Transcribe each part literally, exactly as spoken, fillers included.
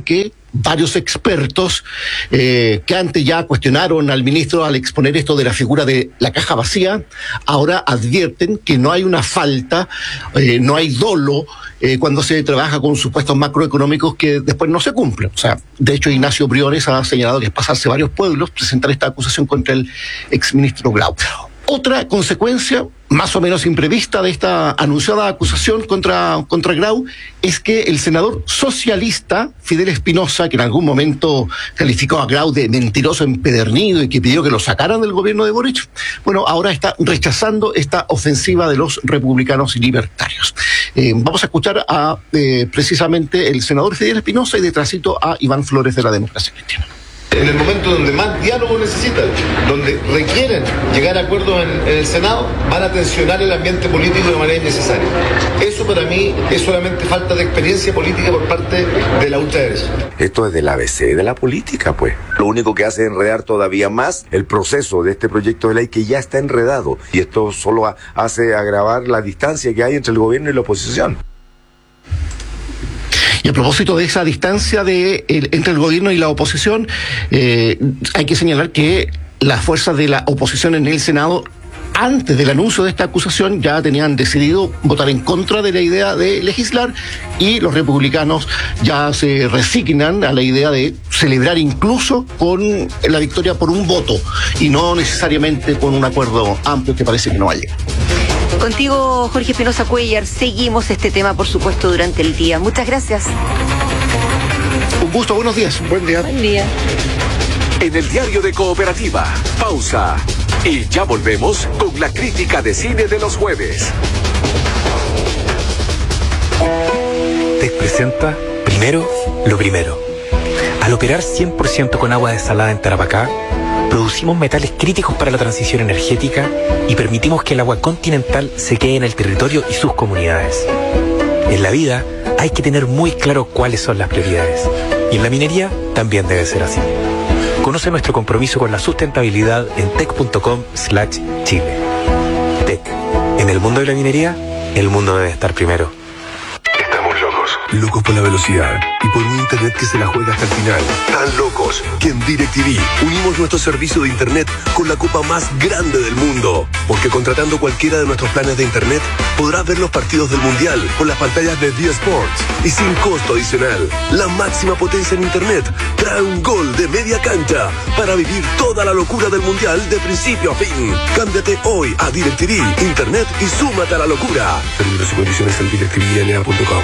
porque varios expertos eh, que antes ya cuestionaron al ministro al exponer esto de la figura de la caja vacía, ahora advierten que no hay una falta, eh, no hay dolo eh, cuando se trabaja con supuestos macroeconómicos que después no se cumplen. O sea, de hecho Ignacio Briones ha señalado que es pasarse varios pueblos presentar esta acusación contra el exministro Grau. Otra consecuencia, más o menos imprevista, de esta anunciada acusación contra, contra Grau es que el senador socialista Fidel Espinosa, que en algún momento calificó a Grau de mentiroso empedernido y que pidió que lo sacaran del gobierno de Boric, bueno, ahora está rechazando esta ofensiva de los republicanos y libertarios. Eh, vamos a escuchar a eh, precisamente el senador Fidel Espinosa y detrásito a Iván Flores de la Democracia Cristiana. En el momento donde más diálogo necesitan, donde requieren llegar a acuerdos en, en el Senado, van a tensionar el ambiente político de manera innecesaria. Eso para mí es solamente falta de experiencia política por parte de la ultraderecha. Esto es del A B C de la política, pues. Lo único que hace es enredar todavía más el proceso de este proyecto de ley que ya está enredado. Y esto solo a, hace agravar la distancia que hay entre el gobierno y la oposición. Y a propósito de esa distancia de, el, entre el gobierno y la oposición, eh, hay que señalar que las fuerzas de la oposición en el Senado, antes del anuncio de esta acusación, ya tenían decidido votar en contra de la idea de legislar, y los republicanos ya se resignan a la idea de celebrar incluso con la victoria por un voto y no necesariamente con un acuerdo amplio que parece que no va a llegar. Contigo, Jorge Espinosa Cuellar, seguimos este tema, por supuesto, durante el día. Muchas gracias. Un gusto, buenos días. Buen día. Buen día. En el diario de Cooperativa, pausa. Y ya volvemos con la crítica de cine de los jueves. Te presenta primero lo primero. Al operar cien por ciento con agua desalada en Tarapacá, producimos metales críticos para la transición energética y permitimos que el agua continental se quede en el territorio y sus comunidades. En la vida hay que tener muy claro cuáles son las prioridades. Y en la minería también debe ser así. Conoce nuestro compromiso con la sustentabilidad en tec.com slash Chile. Tec. En el mundo de la minería, el mundo debe estar primero. Estamos locos. Locos por la velocidad y por un internet que se la juega hasta el final. Tan locos que en DirecTV unimos nuestro servicio de internet con la copa más grande del mundo. Porque contratando cualquiera de nuestros planes de internet, podrás ver los partidos del Mundial con las pantallas de D Sports y sin costo adicional. La máxima potencia en internet trae un gol de media cancha para vivir toda la locura del Mundial de principio a fin. Cámbiate hoy a DirecTV, internet y súmate a la locura. Términos y condiciones en direct t v n a punto com.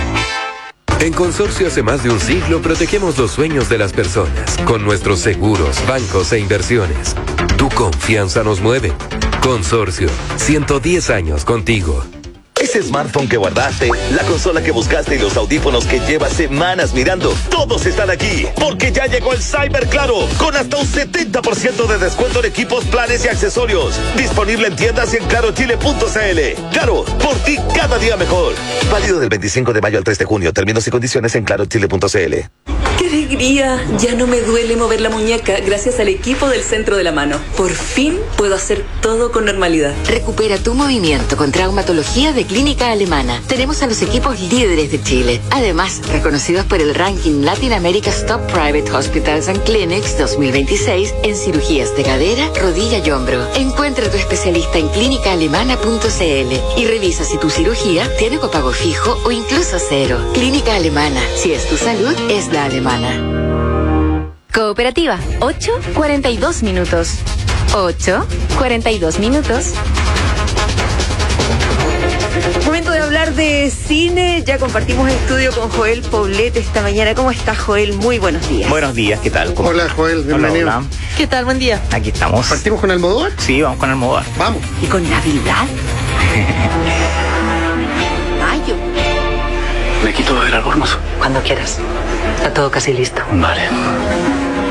En Consorcio hace más de un siglo protegemos los sueños de las personas con nuestros seguros, bancos e inversiones. Tu confianza nos mueve. Consorcio, ciento diez años contigo. Ese smartphone que guardaste, la consola que buscaste y los audífonos que llevas semanas mirando, todos están aquí, porque ya llegó el Cyber Claro, con hasta un setenta por ciento de descuento en equipos, planes y accesorios. Disponible en tiendas y en claro chile punto c l. Claro, por ti cada día mejor. Válido del veinticinco de mayo al tres de junio. Términos y condiciones en claro chile punto c l. ¡Qué alegría! Ya no me duele mover la muñeca gracias al equipo del Centro de la Mano. Por fin puedo hacer todo con normalidad. Recupera tu movimiento con traumatología de Clínica Alemana. Tenemos a los equipos líderes de Chile. Además, reconocidos por el ranking Latin America's Top Private Hospitals and Clinics dos mil veintiséis en cirugías de cadera, rodilla y hombro. Encuentra a tu especialista en clínica alemana punto c l y revisa si tu cirugía tiene copago fijo o incluso cero. Clínica Alemana. Si es tu salud, es la alemana. Cooperativa, ocho cuarenta y dos minutos. ocho cuarenta y dos minutos. Momento de hablar de cine. Ya compartimos estudio con Joel Poblete esta mañana. ¿Cómo estás, Joel? Muy buenos días. Buenos días, ¿qué tal? ¿Cómo hola, Joel, bienvenido. Hola, hola. ¿Qué tal? Buen día. Aquí estamos. ¿Partimos con Almodóvar? Sí, vamos con Almodóvar. Vamos. ¿Y con Navidad? Mayo. Me quito el albornoz. Cuando quieras. Está todo casi listo. Vale.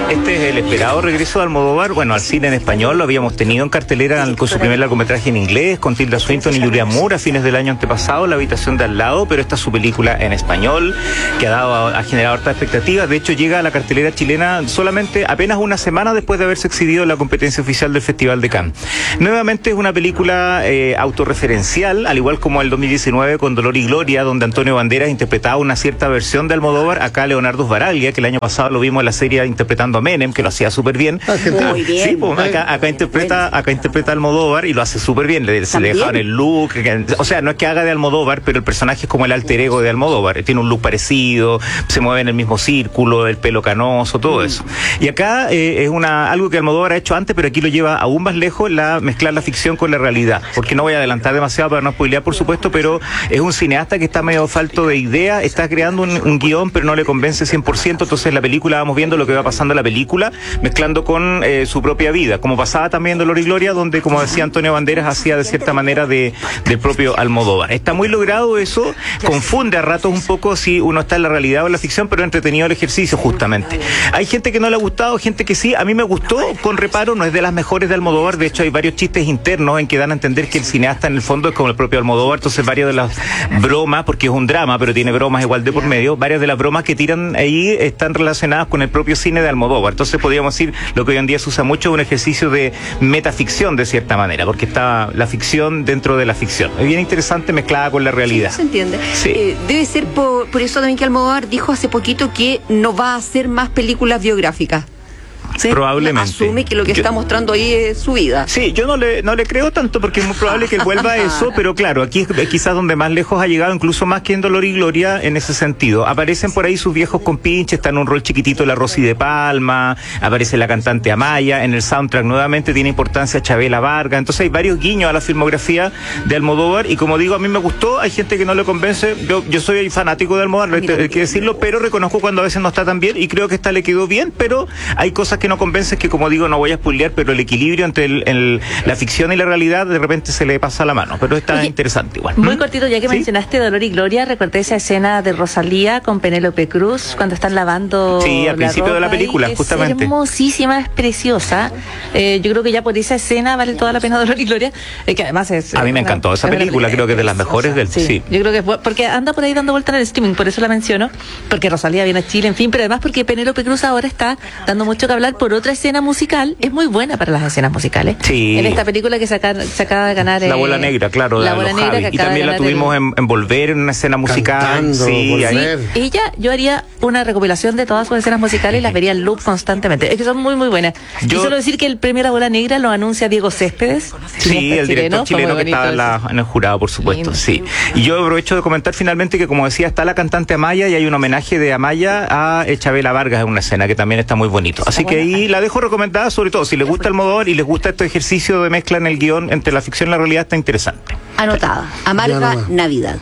Este es el esperado regreso de Almodóvar, bueno, al cine en español. Lo habíamos tenido en cartelera con su primer largometraje en inglés, con Tilda Swinton y Julianne Moore a fines del año antepasado, La habitación de al lado, pero esta es su película en español, que ha dado ha generado hartas expectativas. De hecho, llega a la cartelera chilena solamente apenas una semana después de haberse exhibido en la competencia oficial del Festival de Cannes. Nuevamente es una película eh, autorreferencial, al igual como el dos mil diecinueve con Dolor y Gloria, donde Antonio Banderas interpretaba una cierta versión de Almodóvar. Acá Leonardo Sbaraglia, que el año pasado lo vimos en la serie interpretando a Menem, que lo hacía súper bien. Muy bien. Sí, pues, acá, acá interpreta acá interpreta a Almodóvar y lo hace súper bien. Le, se le dejaron el look, que, o sea, no es que haga de Almodóvar, pero el personaje es como el alter ego de Almodóvar. Tiene un look parecido, se mueve en el mismo círculo, el pelo canoso, todo eso. Y acá eh, es una algo que Almodóvar ha hecho antes, pero aquí lo lleva aún más lejos, la mezclar la ficción con la realidad. Porque no voy a adelantar demasiado para no spoilear, por supuesto, pero es un cineasta que está medio falto de idea, está creando un, un guión, pero no le convence cien por ciento. Entonces la película, vamos viendo lo que va pasando en la película, mezclando con eh, su propia vida, como pasaba también en Dolor y Gloria, donde, como decía Antonio Banderas, hacía de cierta manera de del propio Almodóvar. Está muy logrado eso, confunde a ratos un poco si uno está en la realidad o en la ficción, pero entretenido el ejercicio, justamente. Hay gente que no le ha gustado, gente que sí. A mí me gustó, con reparo, no es de las mejores de Almodóvar. De hecho, hay varios chistes internos en que dan a entender que el cineasta en el fondo es como el propio Almodóvar. Entonces, varias de las bromas, porque es un drama, pero tiene bromas igual de por medio, varias de las bromas que tiran ahí están relacionadas con el propio cine de Almodóvar. Entonces, podríamos decir, lo que hoy en día se usa mucho, un ejercicio de metaficción, de cierta manera, porque está la ficción dentro de la ficción. Es bien interesante, mezclada con la realidad. Sí, se entiende. Sí. Eh, debe ser por, por eso también que Almodóvar dijo hace poquito que no va a hacer más películas biográficas. ¿Sí? Probablemente. Asume que lo que yo, está mostrando ahí es su vida. Sí, yo no le, no le creo tanto, porque es muy probable que él vuelva a eso, pero claro, aquí es quizás donde más lejos ha llegado, incluso más que en Dolor y Gloria, en ese sentido. Aparecen por ahí sus viejos compinches, está en un rol chiquitito la Rosy de Palma, aparece la cantante Amaya, en el soundtrack nuevamente tiene importancia Chabela Vargas. Entonces hay varios guiños a la filmografía de Almodóvar, y como digo, a mí me gustó. Hay gente que no le convence, yo, yo soy fanático de Almodóvar, hay que decirlo, pero reconozco cuando a veces no está tan bien, y creo que esta le quedó bien, pero hay cosas que no convencen, que como digo, no voy a spoilear, pero el equilibrio entre el, el, la ficción y la realidad de repente se le pasa la mano, pero está Oye, interesante igual. Muy cortito, ya que ¿Sí? mencionaste Dolor y Gloria, recordé esa escena de Rosalía con Penélope Cruz cuando están lavando Sí, al principio de la película, y justamente. Es hermosísima, es preciosa. Eh, yo creo que ya por esa escena vale toda la pena Dolor y Gloria, eh, que además es... A mí me una, encantó esa película, creo que es de las mejores del... Sí, sí, yo creo que es bu- porque anda por ahí dando vuelta en el streaming, por eso la menciono, porque Rosalía viene a Chile, en fin, pero además porque Penélope Cruz ahora está dando mucho que hablar por otra escena musical. Es muy buena para las escenas musicales. Sí. En esta película que se acaba, se acaba de ganar... La eh, Bola Negra, claro, La de Bola los Negra, Javi. que Y acaba también de la ganar tuvimos el... en, en Volver, en una escena musical. Cantando, sí, Volver. ahí. Ella, yo haría una recopilación de todas sus escenas musicales y las vería en loop constantemente. Es que son muy, muy buenas. Yo... Y solo decir que el premio La Bola Negra lo anuncia Diego Céspedes. Sí, el director chileno que estaba en, la, en el jurado, por supuesto. Sí. Y yo aprovecho de comentar finalmente que, como decía, está la cantante Amaya y hay un homenaje de Amaya a Chabela Vargas en una escena que también está muy bonito. Así que ahí la dejo recomendada, sobre todo si les gusta Almodóvar y les gusta este ejercicio de mezcla en el guión entre la ficción y la realidad, está interesante. Anotada. Amarga Navidad.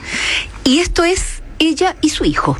Y esto es ella y su hijo.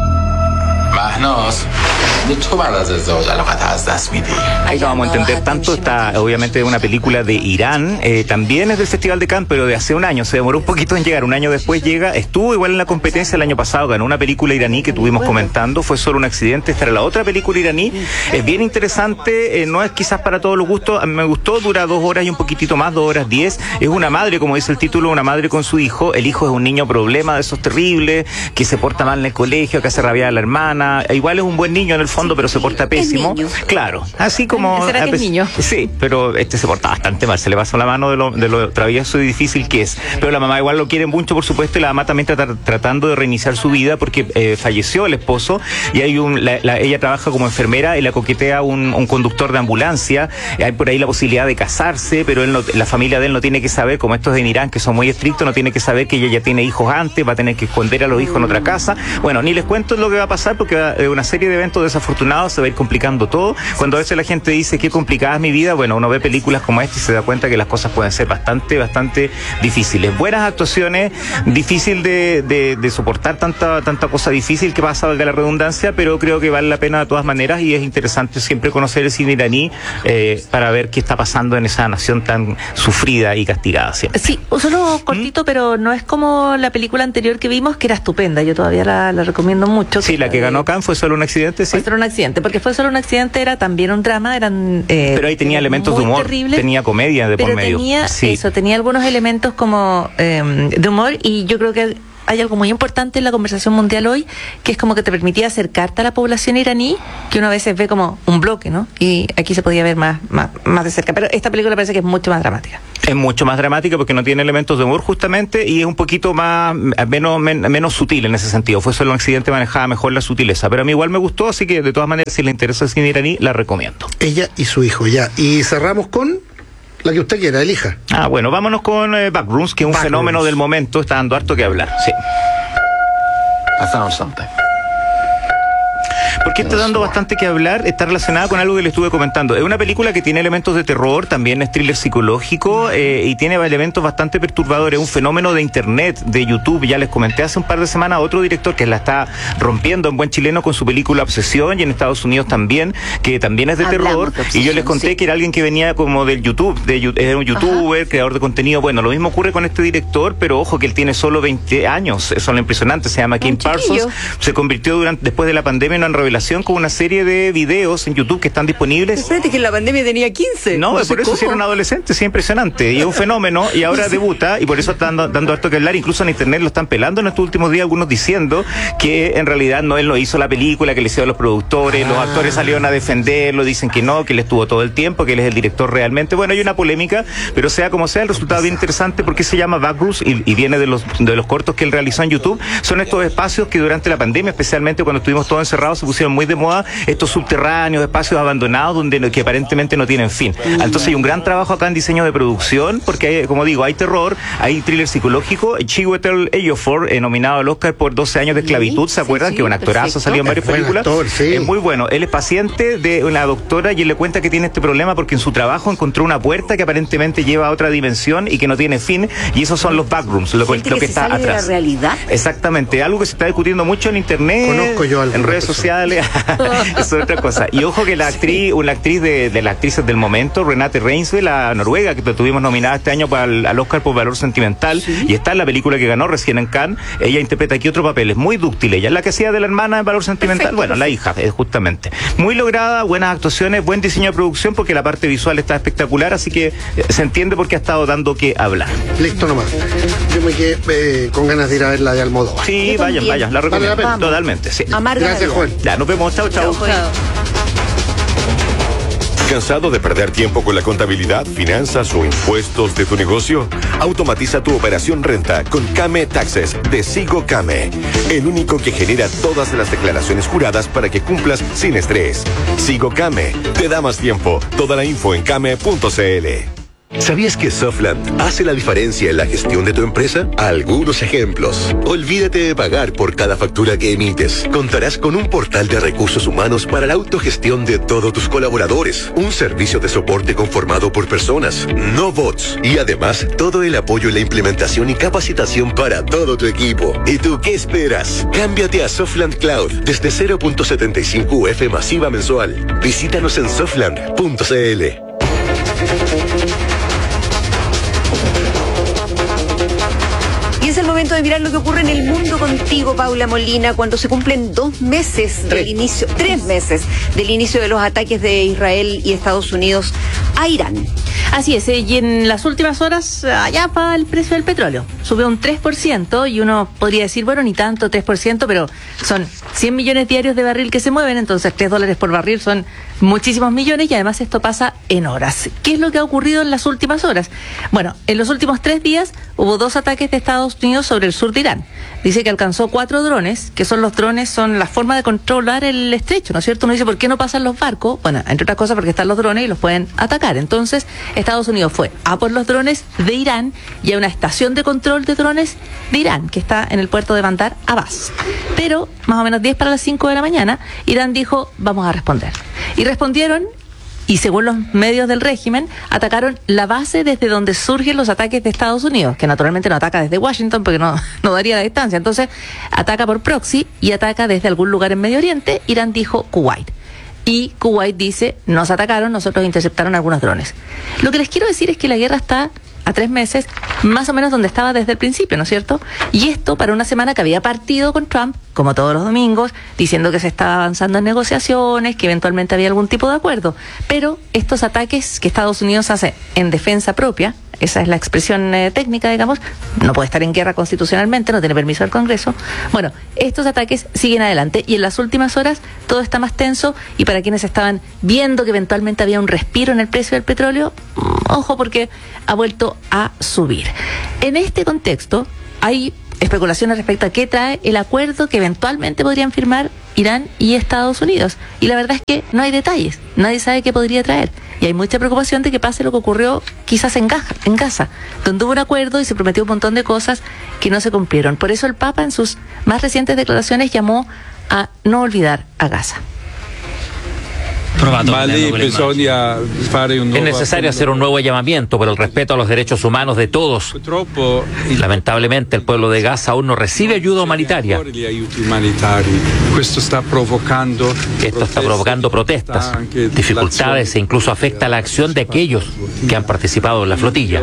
مهناز تو بعد از ازدواج علاقت از دست میدی. Ahí no vamos a entender tanto. Está obviamente una película de Irán, eh, también es del Festival de Cannes, pero de hace un año, se demoró un poquito en llegar, un año después llega, estuvo igual en la competencia el año pasado, ganó una película iraní que tuvimos comentando, Fue solo un accidente. Esta era la otra película iraní, es bien interesante, eh, no es quizás para todos los gustos, a mí me gustó, dura dos horas y un poquitito más, dos horas diez, es una madre, como dice el título, una madre con su hijo, el hijo es un niño problema de esos terribles, que se porta mal en el colegio, que hace rabiar a la hermana, igual es un buen niño en el fondo, pero se porta pésimo, claro, así como... ¿Será que es niño? Sí, pero este se porta bastante mal, se le pasa la mano de lo, de lo travieso y difícil que es, pero la mamá igual lo quiere mucho, por supuesto, y la mamá también trata, tratando de reiniciar su vida porque eh, falleció el esposo y hay un, la, la, ella trabaja como enfermera y la coquetea un, un conductor de ambulancia, hay por ahí la posibilidad de casarse, pero él no, la familia de él no tiene que saber, como estos en Irán que son muy estrictos, no tiene que saber que ella ya tiene hijos antes, va a tener que esconder a los hijos en otra casa. Bueno, ni les cuento lo que va a pasar porque va, eh, una serie de eventos desafortunados, se va a ir complicando todo. Cuando a veces la gente dice qué complicada es mi vida, bueno, uno ve películas como esta y se da cuenta que las cosas pueden ser bastante, bastante difíciles. Buenas actuaciones, difícil de, de, de soportar tanta, tanta cosa difícil que pasa, valga la redundancia, pero creo que vale la pena de todas maneras y es interesante siempre conocer el cine iraní eh, para ver qué está pasando en esa nación tan sufrida y castigada siempre. Sí, solo cortito, ¿Mm? Pero no es como la película anterior que vimos, que era estupenda, yo todavía la, la recomiendo mucho. Sí, la que ganó Cannes Fue solo un accidente, sí. Fue solo un accidente, porque fue solo un accidente, era también un drama, eran eh, pero ahí tenía elementos de humor, terribles, tenía comedia de por pero medio. Tenía sí. eso, tenía algunos elementos como eh, de humor, y yo creo que hay algo muy importante en la conversación mundial hoy, que es como que te permitía acercarte a la población iraní, que uno a veces ve como un bloque, ¿no? Y aquí se podía ver más, más, más de cerca. Pero esta película parece que es mucho más dramática. Es mucho más dramática porque no tiene elementos de humor justamente, y es un poquito más menos men, menos sutil en ese sentido. Fue solo un accidente, manejaba mejor la sutileza. Pero a mí igual me gustó, así que de todas maneras, si le interesa el cine iraní, la recomiendo. Ella y su hijo, ya. Y cerramos con la que usted quiera, elija. Ah, bueno, vámonos con eh, Backrooms, que es un Backrooms. fenómeno del momento, está dando harto que hablar. Sí. I found something. Porque está dando bastante que hablar, está relacionada con algo que le estuve comentando. Es una película que tiene elementos de terror, también es thriller psicológico, eh, y tiene elementos bastante perturbadores. Un fenómeno de internet, de YouTube. Ya les comenté hace un par de semanas a otro director que la está rompiendo en buen chileno con su película Obsesión, y en Estados Unidos también, que también es de Hablamos terror. de Obsesión, y yo les conté sí. que era alguien que venía como del YouTube, de, era un youtuber, Ajá. creador de contenido. Bueno, lo mismo ocurre con este director, pero ojo que él tiene solo veinte años, eso es lo impresionante. Se llama Kim Parsons, se convirtió durante después de la pandemia en una revelación con una serie de videos en YouTube que están disponibles. Espérate, que en la pandemia tenía quince. No, no por eso sí era un adolescente, sí, impresionante. Y es un fenómeno, y ahora debuta, y por eso están dando, dando harto que hablar. Incluso en internet lo están pelando en estos últimos días, algunos diciendo que en realidad no él no hizo la película, que le hicieron los productores, ah. los actores salieron a defenderlo, dicen que no, que él estuvo todo el tiempo, que él es el director realmente. Bueno, hay una polémica, pero sea como sea, el resultado es bien interesante porque se llama Backrooms y, y viene de los, de los cortos que él realizó en YouTube. Son estos espacios que durante la pandemia, especialmente cuando estuvimos todos encerrados, se pusieron muy de moda, estos subterráneos, espacios abandonados donde que aparentemente no tienen fin. Entonces hay un gran trabajo acá en diseño de producción, porque hay, como digo, hay terror, hay thriller psicológico. Chiwetel Ejiofor, eh, nominado al Oscar por doce años de esclavitud, ¿se acuerdan? Sí, sí, que un actorazo, salió en varias películas. Actor, sí. Es muy bueno. Él es paciente de una doctora y él le cuenta que tiene este problema porque en su trabajo encontró una puerta que aparentemente lleva a otra dimensión y que no tiene fin, y esos son los backrooms, lo, lo que, que está sale atrás. De la realidad. Exactamente, algo que se está discutiendo mucho en internet, Conozco yo en redes persona. sociales. Eso es otra cosa. Y ojo que la actriz, una actriz de, de las actrices del momento, Renate Reinsve, la noruega, que tuvimos nominada este año para el, al Oscar por Valor Sentimental, ¿sí? Y está en la película que ganó recién en Cannes. Ella interpreta aquí otro papel, es muy dúctil. Ella es la que hacía de la hermana en Valor Sentimental. Perfecto, bueno, perfecto. La hija, es justamente. Muy lograda, buenas actuaciones, buen diseño de producción, porque la parte visual está espectacular, así que se entiende por qué ha estado dando que hablar. Listo nomás. Yo me quedé eh, con ganas de ir a ver la de Almodóvar. Sí, vayan, vayan, la recomiendo. Vale, totalmente, sí. Amarga. Gracias, Juan. Ya, nos vemos. Chao, chao. ¿Cansado de perder tiempo con la contabilidad, finanzas o impuestos de tu negocio? Automatiza tu operación renta con Came Taxes de Sigo Came, el único que genera todas las declaraciones juradas para que cumplas sin estrés. Sigo Came te da más tiempo. Toda la info en came punto c l. ¿Sabías que Softland hace la diferencia en la gestión de tu empresa? Algunos ejemplos. Olvídate de pagar por cada factura que emites. Contarás con un portal de recursos humanos para la autogestión de todos tus colaboradores. Un servicio de soporte conformado por personas, no bots. Y además, todo el apoyo en la implementación y capacitación para todo tu equipo. ¿Y tú qué esperas? Cámbiate a Softland Cloud desde cero punto setenta y cinco U F masiva mensual. Visítanos en softland punto c l. Y es el momento de mirar lo que ocurre en el mundo contigo, Paula Molina, cuando se cumplen dos meses tres. del inicio, tres meses del inicio de los ataques de Israel y Estados Unidos a Irán. Así es, y en las últimas horas allá va el precio del petróleo. Subió un tres por ciento y uno podría decir, bueno, ni tanto, tres por ciento, pero son cien millones diarios de barril que se mueven, entonces tres dólares por barril son muchísimos millones, y además esto pasa en horas. ¿Qué es lo que ha ocurrido en las últimas horas? Bueno, en los últimos tres días hubo dos ataques de Estados Unidos sobre el sur de Irán. Dice que alcanzó cuatro drones, que son los drones, son la forma de controlar el estrecho, ¿no es cierto? Uno dice, ¿por qué no pasan los barcos? Bueno, entre otras cosas porque están los drones y los pueden atacar. Entonces, Estados Unidos fue a por los drones de Irán y a una estación de control de drones de Irán, que está en el puerto de Bandar Abbas. Pero, más o menos diez para las cinco de la mañana, Irán dijo, vamos a responder. Y respondieron, y según los medios del régimen, atacaron la base desde donde surgen los ataques de Estados Unidos, que naturalmente no ataca desde Washington porque no, no daría la distancia. Entonces, ataca por proxy y ataca desde algún lugar en Medio Oriente. Irán dijo Kuwait. Y Kuwait dice, nos atacaron, nosotros interceptaron algunos drones. Lo que les quiero decir es que la guerra está a tres meses, más o menos donde estaba desde el principio, ¿no es cierto? Y esto para una semana que había partido con Trump, como todos los domingos, diciendo que se estaba avanzando en negociaciones, que eventualmente había algún tipo de acuerdo. Pero estos ataques que Estados Unidos hace en defensa propia, esa es la expresión eh, técnica, digamos, no puede estar en guerra constitucionalmente, no tiene permiso del Congreso. Bueno, estos ataques siguen adelante y en las últimas horas todo está más tenso, y para quienes estaban viendo que eventualmente había un respiro en el precio del petróleo, ojo, porque ha vuelto a subir. En este contexto hay especulaciones respecto a qué trae el acuerdo que eventualmente podrían firmar Irán y Estados Unidos. Y la verdad es que no hay detalles, nadie sabe qué podría traer. Y hay mucha preocupación de que pase lo que ocurrió quizás en Gaza, en Gaza, donde hubo un acuerdo y se prometió un montón de cosas que no se cumplieron. Por eso el Papa en sus más recientes declaraciones llamó a no olvidar a Gaza. Es necesario hacer un nuevo llamamiento por el respeto a los derechos humanos de todos. Lamentablemente, el pueblo de Gaza aún no recibe ayuda humanitaria. Esto está provocando protestas, dificultades e incluso afecta la acción de aquellos que han participado en la flotilla.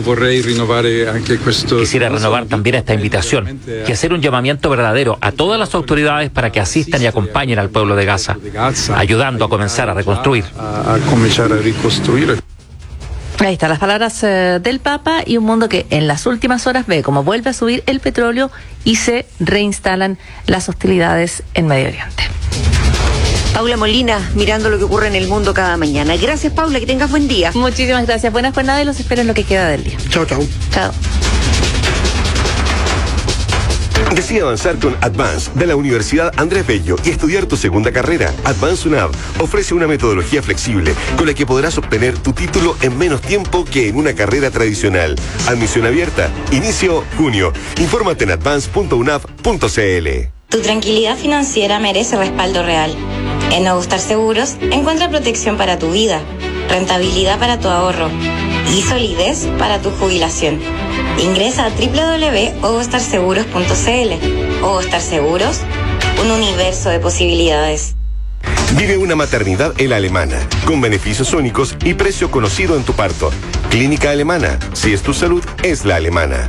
Quisiera renovar también esta invitación y hacer un llamamiento verdadero a todas las autoridades para que asistan y acompañen al pueblo de Gaza, ayudando a comenzar a reconstruir. A comenzar a reconstruir. Ahí están las palabras eh, del Papa, y un mundo que en las últimas horas ve cómo vuelve a subir el petróleo y se reinstalan las hostilidades en Medio Oriente. Paula Molina, mirando lo que ocurre en el mundo cada mañana. Gracias, Paula, que tengas buen día. Muchísimas gracias, buenas jornadas y los espero en lo que queda del día. Chao, chao. Chao. Decide avanzar con Advance de la Universidad Andrés Bello y estudiar tu segunda carrera. Advance UNAV ofrece una metodología flexible con la que podrás obtener tu título en menos tiempo que en una carrera tradicional. Admisión abierta. Inicio junio. Infórmate en advance punto unav punto cl. Tu tranquilidad financiera merece respaldo real. En Nuevo Star Seguros encuentra protección para tu vida, rentabilidad para tu ahorro y solidez para tu jubilación. Ingresa a doble u doble u doble u punto ovostar seguros punto cl. Ovostar Seguros, un universo de posibilidades. Vive una maternidad en la Alemana, con beneficios únicos y precio conocido en tu parto. Clínica Alemana, si es tu salud, es la alemana.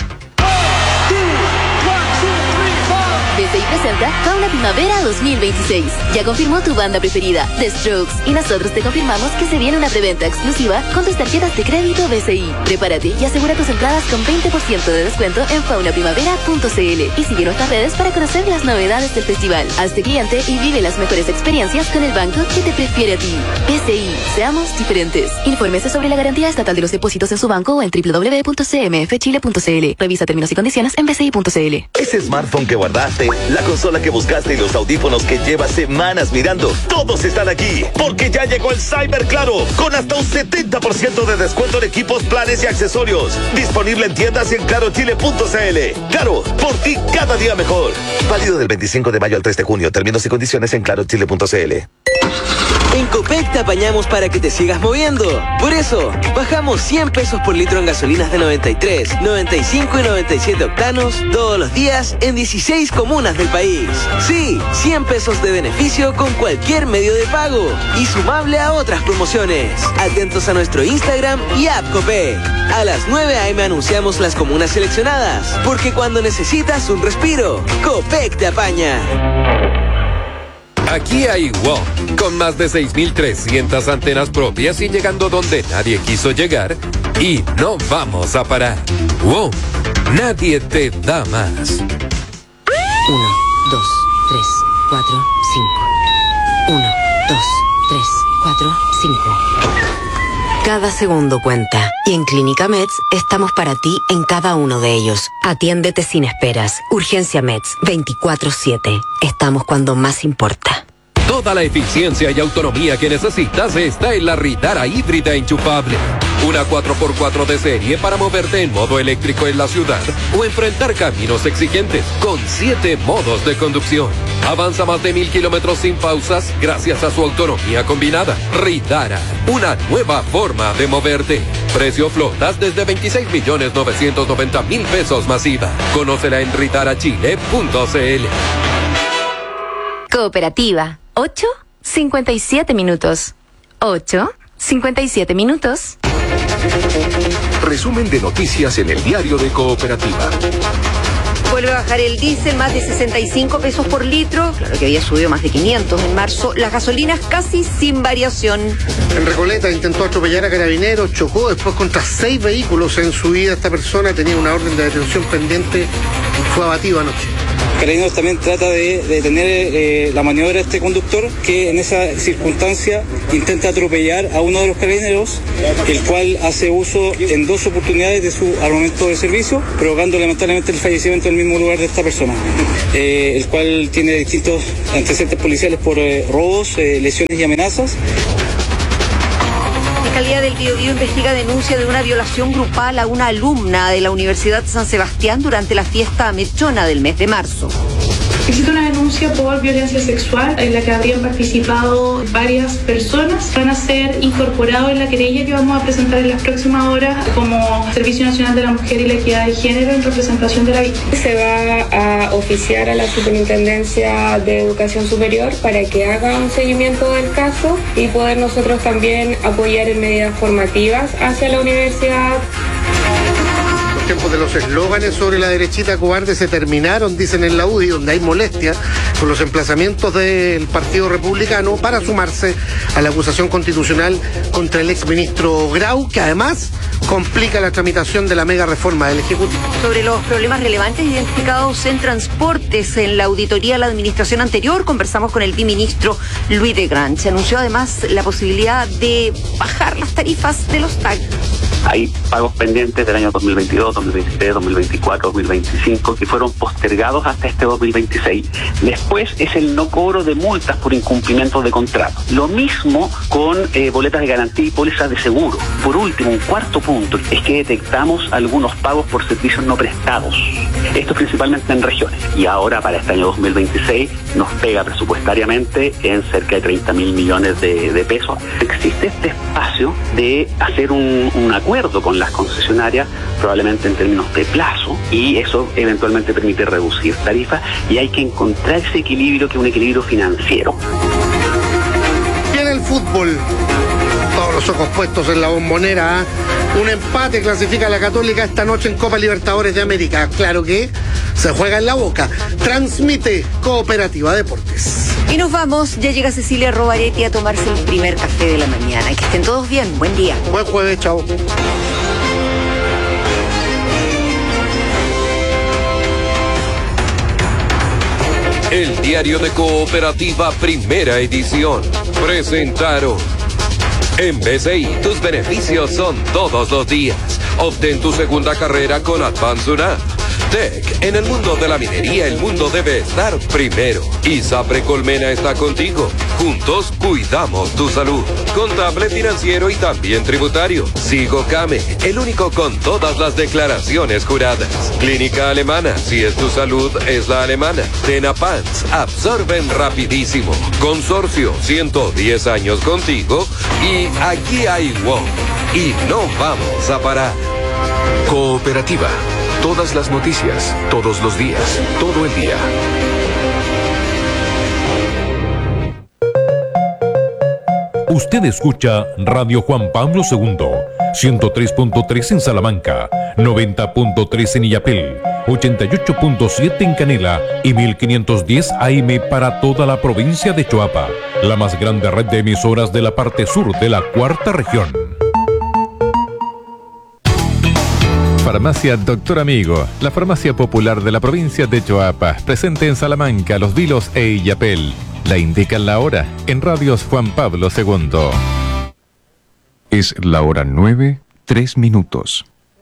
B C I presenta Fauna Primavera dos mil veintiséis. Ya confirmó tu banda preferida, The Strokes, y nosotros te confirmamos que se viene una preventa exclusiva con tus tarjetas de crédito B C I. Prepárate y asegura tus entradas con veinte por ciento de descuento en fauna primavera punto cl y sigue nuestras redes para conocer las novedades del festival. Hazte cliente y vive las mejores experiencias con el banco que te prefiere a ti. B C I, seamos diferentes. Infórmese sobre la garantía estatal de los depósitos en su banco o en doble u doble u doble u punto c m f chile punto cl. Revisa términos y condiciones en b c i punto cl. Ese smartphone que guardaste, la consola que buscaste y los audífonos que llevas semanas mirando, todos están aquí, porque ya llegó el Cyber Claro, con hasta un setenta por ciento de descuento en equipos, planes y accesorios. Disponible en tiendas y en claro chile punto cl. Claro, por ti cada día mejor. Válido del veinticinco de mayo al tres de junio. Términos y condiciones en claro chile punto cl. En Copec te apañamos para que te sigas moviendo. Por eso, bajamos cien pesos por litro en gasolinas de noventa y tres, noventa y cinco y noventa y siete octanos todos los días en dieciséis comunas del país. Sí, cien pesos de beneficio con cualquier medio de pago y sumable a otras promociones. Atentos a nuestro Instagram y app Copec. A las nueve a eme anunciamos las comunas seleccionadas, porque cuando necesitas un respiro, Copec te apaña. Aquí hay WOM, con más de seis mil trescientas antenas propias y llegando donde nadie quiso llegar, y no vamos a parar. WOM, nadie te da más. Uno, dos, tres, cuatro, cinco. Uno, dos, tres, cuatro, cinco. Cada segundo cuenta. Y en Clínica Meds estamos para ti en cada uno de ellos. Atiéndete sin esperas. Urgencia Meds, veinticuatro siete. Estamos cuando más importa. Toda la eficiencia y autonomía que necesitas está en la Ritara híbrida enchufable. Una cuatro por cuatro de serie para moverte en modo eléctrico en la ciudad o enfrentar caminos exigentes con siete modos de conducción. Avanza más de mil kilómetros sin pausas gracias a su autonomía combinada. Ritara, una nueva forma de moverte. Precio flotas desde veintiséis millones novecientos noventa mil pesos masiva. Conócela en ritara chile punto cl. Cooperativa. ocho cincuenta y siete minutos. ocho cincuenta y siete minutos. Resumen de noticias en el diario de Cooperativa. Vuelve a bajar el diésel, más de sesenta y cinco pesos por litro. Claro que había subido más de quinientos en marzo. Las gasolinas casi sin variación. En Recoleta intentó atropellar a carabineros, chocó después contra seis vehículos en su vida. Esta persona tenía una orden de detención pendiente y fue abatido anoche. Carabineros también trata de detener eh, la maniobra de este conductor, que en esa circunstancia intenta atropellar a uno de los carabineros, el cual hace uso en dos oportunidades de su armamento de servicio, provocando lamentablemente el fallecimiento en el mismo lugar de esta persona, eh, el cual tiene distintos antecedentes policiales por eh, robos, eh, lesiones y amenazas. La Fiscalía del Biobío investiga denuncia de una violación grupal a una alumna de la Universidad San Sebastián durante la fiesta mechona del mes de marzo. Existe una denuncia por violencia sexual en la que habrían participado varias personas. Van a ser incorporados en la querella que vamos a presentar en las próximas horas como Servicio Nacional de la Mujer y la Equidad de Género en representación de la víctima. Se va a oficiar a la Superintendencia de Educación Superior para que haga un seguimiento del caso y poder nosotros también apoyar en medidas formativas hacia la universidad. Los tiempos de los eslóganes sobre la derechita cobarde se terminaron, dicen en la U D I, donde hay molestia con los emplazamientos del Partido Republicano para sumarse a la acusación constitucional contra el exministro Grau, que además complica la tramitación de la mega reforma del Ejecutivo. Sobre los problemas relevantes identificados en transportes en la auditoría de la administración anterior, conversamos con el biministro Luis de Gran. Se anunció además la posibilidad de bajar las tarifas de los T A C. Hay pagos pendientes del año dos mil veintidós, dos mil veintitrés, dos mil veinticuatro, dos mil veinticinco que fueron postergados hasta este dos mil veintiséis. Después es el no cobro de multas por incumplimiento de contrato. Lo mismo con eh, boletas de garantía y pólizas de seguro. Por último, un cuarto punto es que detectamos algunos pagos por servicios no prestados. Esto principalmente en regiones. Y ahora para este año dos mil veintiséis nos pega presupuestariamente en cerca de treinta mil millones de, de pesos. Existe este espacio de hacer un, un acuerdo con las concesionarias, probablemente en términos de plazo, y eso eventualmente permite reducir tarifas, y hay que encontrar ese equilibrio, que es un equilibrio financiero. Y en el fútbol, todos los ojos puestos en la Bombonera, ¿eh? Un empate clasifica a la Católica esta noche en Copa Libertadores de América. Claro que se juega en la Boca. Transmite Cooperativa Deportes. Y nos vamos, ya llega Cecilia Robaretti a tomarse el primer café de la mañana. Que estén todos bien, buen día. Buen jueves, chao. El diario de Cooperativa, primera edición. Presentaron. En B C I, tus beneficios son todos los días. Obtén tu segunda carrera con Advance U N A P. Tech, en el mundo de la minería, el mundo debe estar primero. ISAPRE Colmena está contigo. Juntos cuidamos tu salud. Contable, financiero y también tributario. Sigo Came, el único con todas las declaraciones juradas. Clínica Alemana, si es tu salud, es la alemana. Tenapans, absorben rapidísimo. Consorcio, ciento diez años contigo. Y aquí hay WOW. Y no vamos a parar. Cooperativa. Todas las noticias, todos los días, todo el día. Usted escucha Radio Juan Pablo segundo, ciento tres punto tres en Salamanca, noventa punto tres en Illapel, ochenta y ocho punto siete en Canela y mil quinientos diez A M para toda la provincia de Choapa, la más grande red de emisoras de la parte sur de la cuarta región. Farmacia Doctor Amigo, la farmacia popular de la provincia de Choapa, presente en Salamanca, Los Vilos e Illapel. La indican la hora en Radios Juan Pablo segundo. Es la hora nueve, tres minutos.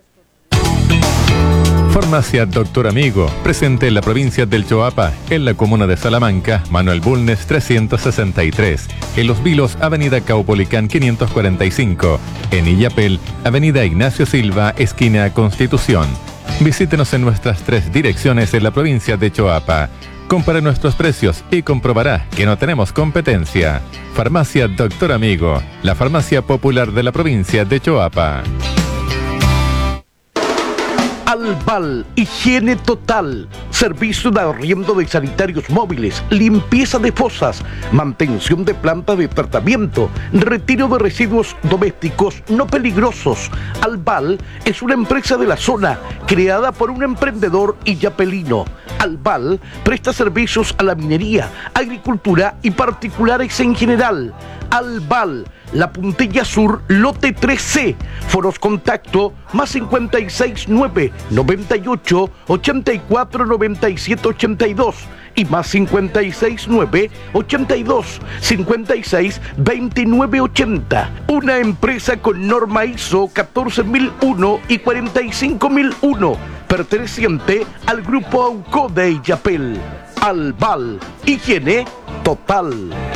Farmacia Doctor Amigo, presente en la provincia del Choapa, en la comuna de Salamanca, Manuel Bulnes trescientos sesenta y tres, en Los Vilos, Avenida Caupolicán quinientos cuarenta y cinco, en Illapel, Avenida Ignacio Silva, esquina Constitución. Visítenos en nuestras tres direcciones en la provincia de Choapa. Compare nuestros precios y comprobará que no tenemos competencia. Farmacia Doctor Amigo, la farmacia popular de la provincia de Choapa. Albal, higiene total, servicio de arriendo de sanitarios móviles, limpieza de fosas, mantención de plantas de tratamiento, retiro de residuos domésticos no peligrosos. Albal es una empresa de la zona creada por un emprendedor illapelino. Albal presta servicios a la minería, agricultura y particulares en general. Albal, La Puntilla Sur, lote tres C. Foros contacto más cincuenta y seis nueve, noventa y ocho, ochenta y cuatro, noventa y siete, ochenta y dos y más cincuenta y seis nueve, ochenta y dos, cincuenta y seis, veintinueve, ochenta. Una empresa con norma I S O catorce mil uno y cuarenta y cinco mil uno, perteneciente al grupo AUCO de Illapel. Albal, higiene total.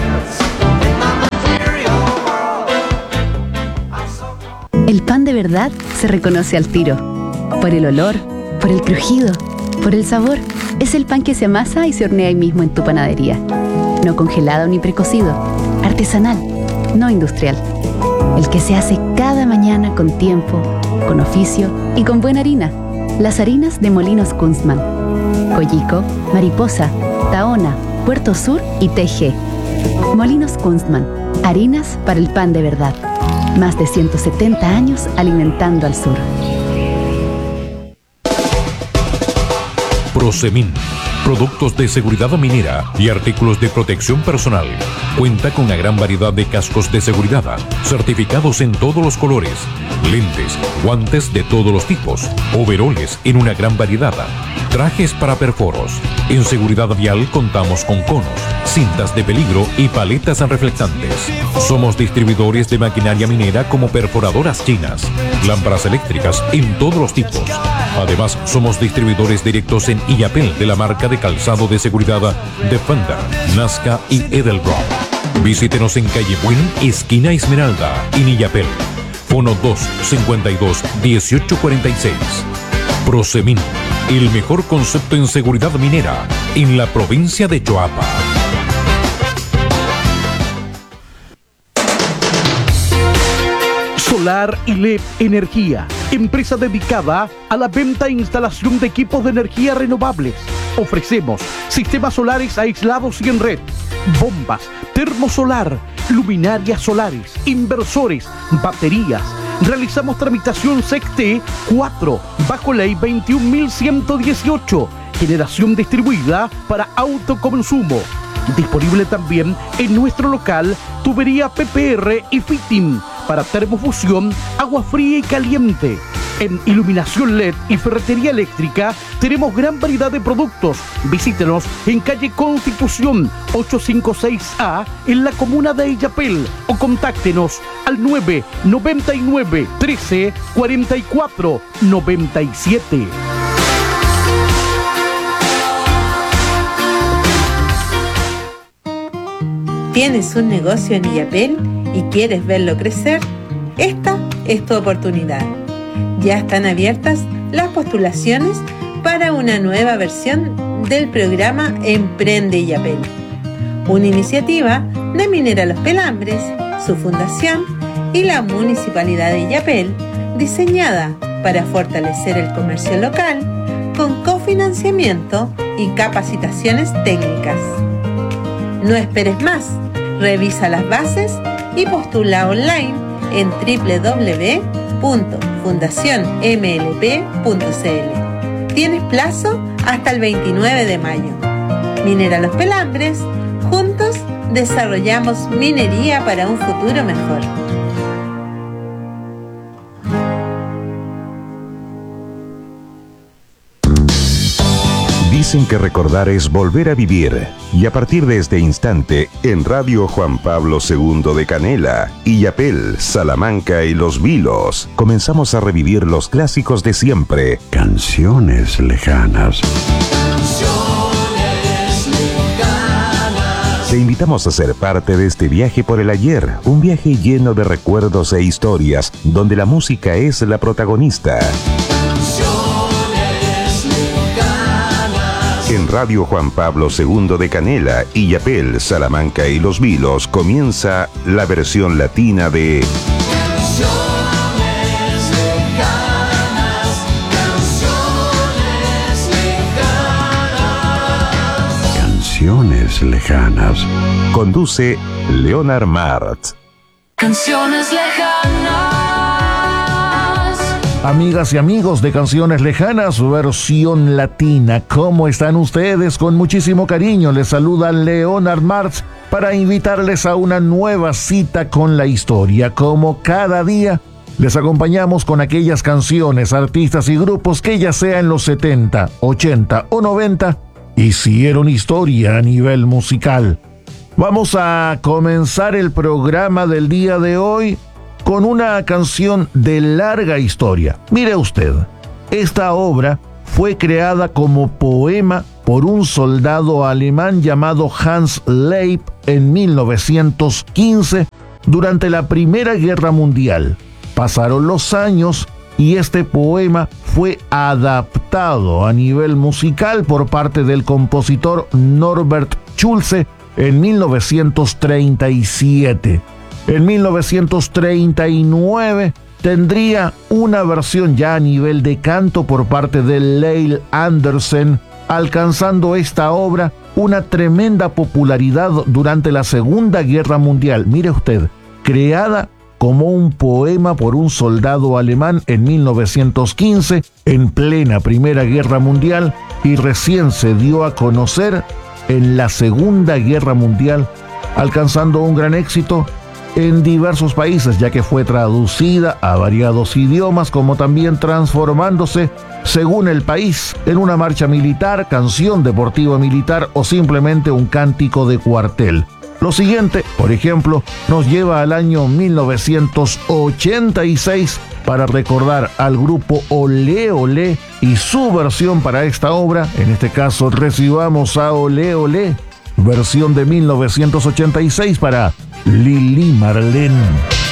El pan de verdad se reconoce al tiro. Por el olor, por el crujido, por el sabor. Es el pan que se amasa y se hornea ahí mismo en tu panadería. No congelado ni precocido. Artesanal, no industrial. El que se hace cada mañana con tiempo, con oficio y con buena harina. Las harinas de Molinos Kunstmann. Coyico, Mariposa, Tahona, Puerto Sur y T G. Molinos Kunstmann. Harinas para el pan de verdad. Más de ciento setenta años alimentando al sur. Prosemin, productos de seguridad minera y artículos de protección personal. Cuenta con una gran variedad de cascos de seguridad, certificados en todos los colores, lentes, guantes de todos los tipos, overoles en una gran variedad, trajes para perforos. En seguridad vial contamos con conos, cintas de peligro y paletas reflectantes. Somos distribuidores de maquinaria minera como perforadoras chinas, lámparas eléctricas en todos los tipos. Además, somos distribuidores directos en Illapel de la marca de calzado de seguridad Defender, Nazca y Edelbrock. Visítenos en calle Buin, esquina Esmeralda, en Illapel. Fono dos cincuenta y dos, dieciocho cuarenta y seis. Prosemin, el mejor concepto en seguridad minera en la provincia de Choapa. Solar y L E D Energía, empresa dedicada a la venta e instalación de equipos de energía renovables. Ofrecemos sistemas solares aislados y en red, bombas, termosolar, luminarias solares, inversores, baterías. Realizamos tramitación S E C T cuatro bajo ley veintiún mil ciento dieciocho, generación distribuida para autoconsumo. Disponible también en nuestro local tubería P P R y fitting para termofusión, agua fría y caliente. En iluminación L E D y ferretería eléctrica tenemos gran variedad de productos. Visítenos en calle Constitución ochocientos cincuenta y seis A en la comuna de Illapel o contáctenos al nueve noventa y nueve, trece, cuarenta y cuatro, noventa y siete. ¿Tienes un negocio en Illapel y quieres verlo crecer? Esta es tu oportunidad. Ya están abiertas las postulaciones para una nueva versión del programa Emprende Illapel, una iniciativa de Minera Los Pelambres, su fundación y la Municipalidad de Illapel, diseñada para fortalecer el comercio local con cofinanciamiento y capacitaciones técnicas. No esperes más, revisa las bases y postula online en doble u doble u doble u punto fundación m l p punto c l. Tienes plazo hasta el veintinueve de mayo. Minera Los Pelambres, juntos desarrollamos minería para un futuro mejor. Dicen que recordar es volver a vivir. Y a partir de este instante, en Radio Juan Pablo segundo de Canela, Illapel, Salamanca y Los Vilos, comenzamos a revivir los clásicos de siempre. Canciones lejanas. Te invitamos a ser parte de este viaje por el ayer, un viaje lleno de recuerdos e historias, donde la música es la protagonista. En Radio Juan Pablo segundo de Canela, Illapel, Salamanca y Los Vilos comienza la versión latina de... Canciones lejanas, canciones Canciones lejanas. Conduce Leonard Mart. Canciones lejanas. Amigas y amigos de Canciones Lejanas, versión latina, ¿cómo están ustedes? Con muchísimo cariño les saluda Leonard Martz para invitarles a una nueva cita con la historia. Como cada día, les acompañamos con aquellas canciones, artistas y grupos que ya sea en los setenta, ochenta o noventa hicieron historia a nivel musical. Vamos a comenzar el programa del día de hoy con una canción de larga historia. Mire usted, esta obra fue creada como poema por un soldado alemán llamado Hans Leib en mil novecientos quince durante la Primera Guerra Mundial. Pasaron los años y este poema fue adaptado a nivel musical por parte del compositor Norbert Schulze en mil novecientos treinta y siete. En mil novecientos treinta y nueve tendría una versión ya a nivel de canto por parte de Leil Andersen, alcanzando esta obra una tremenda popularidad durante la Segunda Guerra Mundial. Mire usted, creada como un poema por un soldado alemán en mil novecientos quince, en plena Primera Guerra Mundial, y recién se dio a conocer en la Segunda Guerra Mundial, alcanzando un gran éxito en diversos países, ya que fue traducida a variados idiomas, como también transformándose, según el país, en una marcha militar, canción deportiva militar o simplemente un cántico de cuartel. Lo siguiente, por ejemplo, nos lleva al año mil novecientos ochenta y seis para recordar al grupo Olé Olé y su versión para esta obra. En este caso, recibamos a Olé Olé, versión de mil novecientos ochenta y seis para Lili Marlene.